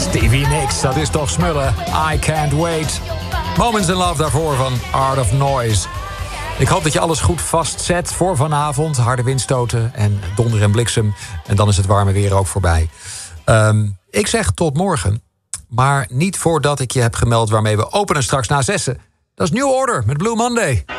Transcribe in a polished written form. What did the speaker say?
Stevie Nicks, dat is toch smullen. I Can't Wait. Moments in Love daarvoor van Art of Noise. Ik hoop dat je alles goed vastzet voor vanavond. Harde windstoten en donder en bliksem. En dan is het warme weer ook voorbij. Ik zeg tot morgen. Maar niet voordat ik je heb gemeld waarmee we openen straks na 6. Dat is New Order met Blue Monday.